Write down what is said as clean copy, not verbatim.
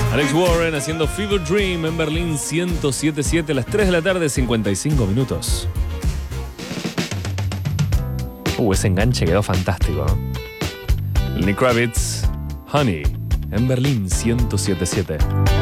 Alex Warren haciendo Fever Dream en Berlín 107.7 a las 3 de la tarde, 55 minutos. Ese enganche quedó fantástico, ¿no? Lenny Kravitz, Honey, en Berlín 107.7.